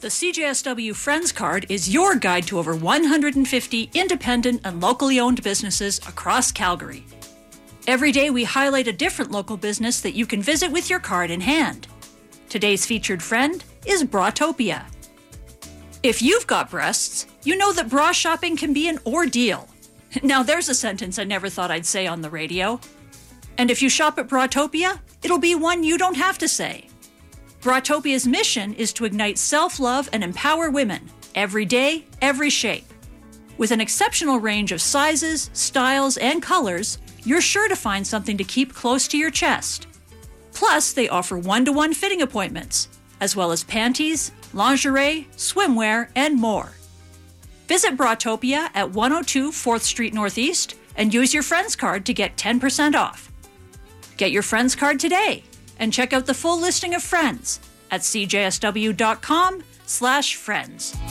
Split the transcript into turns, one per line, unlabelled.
The CJSW Friends Card is your guide to over 150 independent and locally owned businesses across Calgary. Every day we highlight a different local business that you can visit with your card in hand. Today's featured friend is Bratopia. If you've got breasts, you know that bra shopping can be an ordeal. Now there's a sentence I never thought I'd say on the radio. And if you shop at Bratopia, it'll be one you don't have to say. Bratopia's mission is to ignite self-love and empower women, every day, every shape. With an exceptional range of sizes, styles, and colors, you're sure to find something to keep close to your chest. Plus, they offer one-to-one fitting appointments, as well as panties, lingerie, swimwear, and more. Visit Bratopia at 102 4th Street Northeast and use your Friends Card to get 10% off. Get your Friends Card today and check out the full listing of friends at cjsw.com/friends.